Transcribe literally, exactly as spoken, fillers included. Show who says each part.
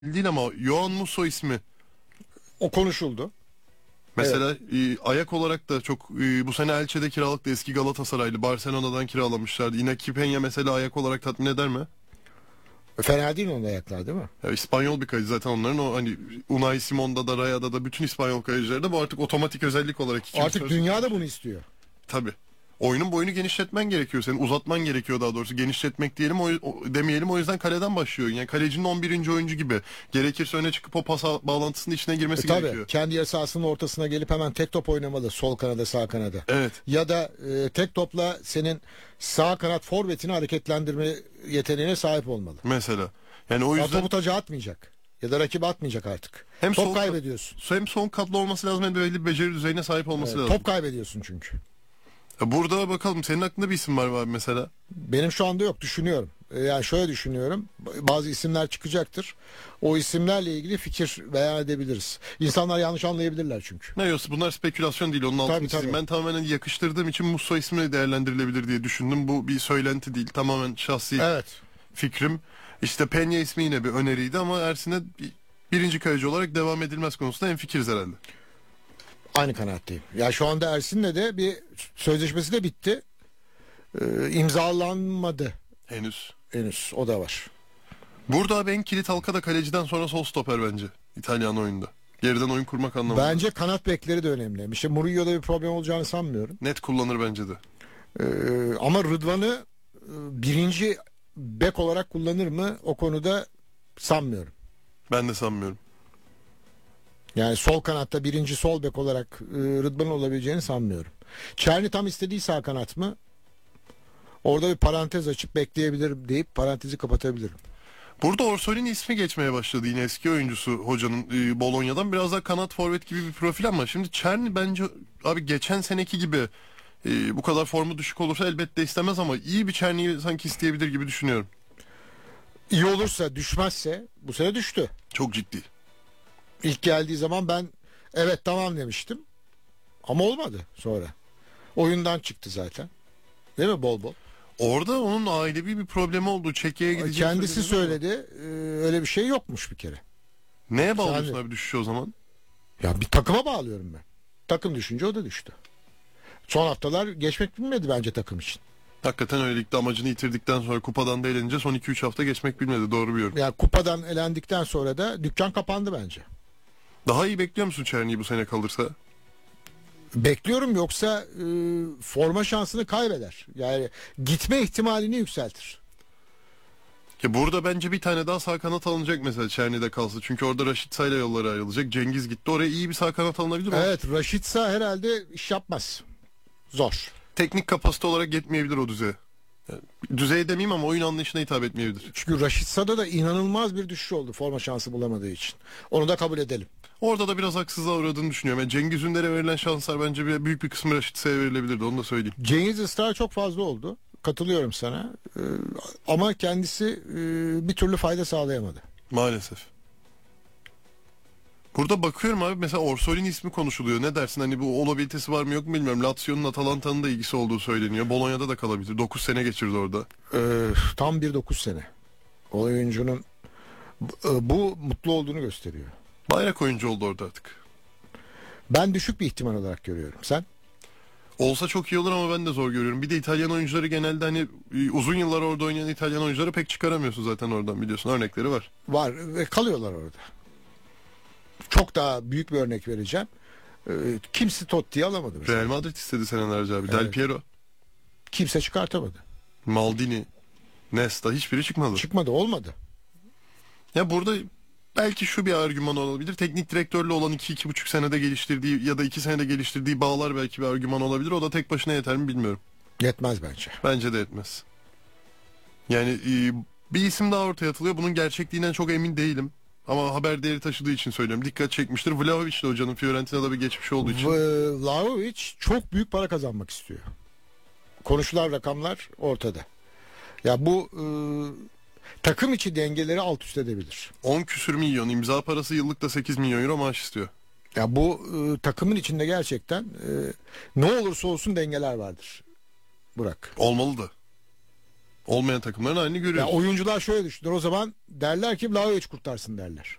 Speaker 1: değil ama Yohan Musso ismi.
Speaker 2: O konuşuldu.
Speaker 1: Mesela evet. e, ayak olarak da çok e, bu sene Elche'de kiralıktı, eski Galatasaraylı. Barcelona'dan kiralamışlardı. Inaki Peña mesela ayak olarak tatmin eder mi?
Speaker 2: Fena değil onun ayaklar, değil mi?
Speaker 1: Ya, İspanyol bir kaleci zaten onların, o hani Unai Simon'da da Raya'da da bütün İspanyol kalecileri bu artık otomatik özellik olarak.
Speaker 2: Artık dünya da bunu istiyor.
Speaker 1: Tabii. Oyunun boyunu genişletmen gerekiyor senin. Uzatman gerekiyor daha doğrusu. Genişletmek diyelim o, o, demeyelim, o yüzden kaleden başlıyor. Yani kalecinin on birinci oyuncu gibi. Gerekirse öne çıkıp o pas bağlantısının içine girmesi e, tabii, gerekiyor.
Speaker 2: Kendi yarı sahasının ortasına gelip hemen tek top oynamalı. Sol kanada, sağ kanada.
Speaker 1: Evet.
Speaker 2: Ya da e, tek topla senin sağ kanat forvetini hareketlendirme yeteneğine sahip olmalı.
Speaker 1: Mesela. Yani o yüzden...
Speaker 2: Topu taca atmayacak. Ya da rakip atmayacak artık.
Speaker 1: Hem
Speaker 2: top
Speaker 1: son,
Speaker 2: kaybediyorsun.
Speaker 1: Hem son katlı olması lazım hem de belli bir beceri düzeyine sahip olması
Speaker 2: evet,
Speaker 1: lazım.
Speaker 2: Top kaybediyorsun çünkü.
Speaker 1: Burada bakalım, senin aklında bir isim var mı abi mesela?
Speaker 2: Benim şu anda yok, düşünüyorum. Yani şöyle düşünüyorum. Bazı isimler çıkacaktır. O isimlerle ilgili fikir beyan edebiliriz. İnsanlar yanlış anlayabilirler çünkü.
Speaker 1: Ne yoksa bunlar spekülasyon değil, onun altını çizeyim. Ben tamamen yakıştırdığım için Musso ismi değerlendirilebilir diye düşündüm. Bu bir söylenti değil, tamamen şahsi evet. fikrim. İşte Peña ismi yine bir öneriydi ama Ersin'e birinci kaleci olarak devam edilmez konusunda hemfikiriz herhalde.
Speaker 2: Aynı kanaatteyim. Ya şu anda Ersin'le de bir sözleşmesi de bitti. Ee, imzalanmadı.
Speaker 1: Henüz.
Speaker 2: Henüz. O da var.
Speaker 1: Burada ben kilit halka da kaleciden sonra sol stoper bence. İtalyan oyunda. Geriden oyun kurmak anlamında.
Speaker 2: Bence kanat bekleri de önemli. İşte Murillo'da bir problem olacağını sanmıyorum.
Speaker 1: Net kullanır bence de.
Speaker 2: Ee, ama Rıdvan'ı birinci bek olarak kullanır mı? O konuda sanmıyorum.
Speaker 1: Ben de sanmıyorum.
Speaker 2: Yani sol kanatta birinci sol bek olarak e, Rıdvan'ın olabileceğini sanmıyorum. Çerni tam istediği sağ kanat mı? Orada bir parantez açıp bekleyebilirim deyip parantezi kapatabilirim.
Speaker 1: Burada Orsolini ismi geçmeye başladı, yine eski oyuncusu hocanın e, Bologna'dan. Biraz daha kanat forvet gibi bir profil ama şimdi Çerni bence abi geçen seneki gibi e, bu kadar formu düşük olursa elbette istemez ama iyi bir Çerni'yi sanki isteyebilir gibi düşünüyorum.
Speaker 2: İyi olursa, düşmezse, bu sene düştü.
Speaker 1: Çok ciddi.
Speaker 2: İlk geldiği zaman ben evet tamam demiştim. Ama olmadı sonra. Oyundan çıktı zaten. Değil mi bol bol?
Speaker 1: Orada onun ailevi bir problemi oldu. Çekya'ya gidecek.
Speaker 2: Kendisi söyledi. Ee, öyle bir şey yokmuş bir kere.
Speaker 1: Neye bağlıyorsun abi düşüşü o zaman?
Speaker 2: Ya bir takıma bağlıyorum ben. Takım düşünce o da düştü. Son haftalar geçmek bilmedi bence takım için.
Speaker 1: Hakikaten öyle, ligde amacını yitirdikten sonra kupadan da elenince son iki üç hafta geçmek bilmedi, doğru bir yorum.
Speaker 2: Yani kupadan elendikten sonra da dükkan kapandı bence.
Speaker 1: Daha iyi bekliyor musun Çerni'yi bu sene kalırsa?
Speaker 2: Bekliyorum, yoksa e, forma şansını kaybeder. Yani gitme ihtimalini yükseltir.
Speaker 1: Ya burada bence bir tane daha sağ kanat alınacak mesela Çerni'de kalsa. Çünkü orada Raşitsa ile yolları ayrılacak. Cengiz gitti. Oraya iyi bir sağ kanat alınabilir mi?
Speaker 2: Evet, Raşitsa herhalde iş yapmaz. Zor.
Speaker 1: Teknik kapasite olarak yetmeyebilir o düzeye. Yani, düzeye demeyeyim ama oyun anlayışına hitap etmeyebilir.
Speaker 2: Çünkü Raşitsa'da da inanılmaz bir düşüş oldu forma şansı bulamadığı için. Onu da kabul edelim.
Speaker 1: Orada da biraz haksızlığa uğradığını düşünüyorum. Yani Cengiz Ünder'e verilen şanslar bence bir, büyük bir kısmı Raşitsa'ya verilebilirdi, onu da söyleyeyim.
Speaker 2: Cengiz ısrar çok fazla oldu. Katılıyorum sana. Ee, ama kendisi e, bir türlü fayda sağlayamadı.
Speaker 1: Maalesef. Burada bakıyorum abi, mesela Orsolini ismi konuşuluyor. Ne dersin, hani bu olabilitesi var mı yok mu bilmiyorum. Lazio'nun Atalanta'nın da ilgisi olduğu söyleniyor. Bologna'da da kalabilir. dokuz sene geçirdi orada.
Speaker 2: Ee, tam bir dokuz sene. O oyuncunun bu, bu mutlu olduğunu gösteriyor.
Speaker 1: Bayrak oyuncu oldu orada artık.
Speaker 2: Ben düşük bir ihtimal olarak görüyorum. Sen?
Speaker 1: Olsa çok iyi olur ama ben de zor görüyorum. Bir de İtalyan oyuncuları genelde hani uzun yıllar orada oynayan İtalyan oyuncuları pek çıkaramıyorsun zaten oradan, biliyorsun. Örnekleri var.
Speaker 2: Var ve kalıyorlar orada. Çok daha büyük bir örnek vereceğim. Ee, kimse Totti'yi alamadı mesela.
Speaker 1: Real Madrid istedi senelerce abi. Evet. Del Piero.
Speaker 2: Kimse çıkartamadı.
Speaker 1: Maldini, Nesta, hiçbiri çıkmadı.
Speaker 2: Çıkmadı, olmadı.
Speaker 1: Ya burada belki şu bir argüman olabilir. Teknik direktörle olan iki iki buçuk senede geliştirdiği ya da iki senede geliştirdiği bağlar belki bir argüman olabilir. O da tek başına yeter mi bilmiyorum.
Speaker 2: Yetmez bence.
Speaker 1: Bence de yetmez. Yani e, bir isim daha ortaya atılıyor. Bunun gerçekliğinden çok emin değilim. Ama haber değeri taşıdığı için söylüyorum. Dikkat çekmiştir. Vlahovic de hocanın Fiorentina'da bir geçmiş olduğu için.
Speaker 2: Vlahovic çok büyük para kazanmak istiyor. Konuşulan rakamlar ortada. Ya bu e, takım içi dengeleri alt üst edebilir.
Speaker 1: on küsür milyon imza parası, yıllık da sekiz milyon euro maaş istiyor.
Speaker 2: Ya bu e, takımın içinde gerçekten e, ne olursa olsun dengeler vardır. Burak.
Speaker 1: Olmalı da. Olmayan takımların aynı görüyoruz.
Speaker 2: Ya oyuncular şöyle düşünür. O zaman derler ki Vlahovic kurtarsın derler.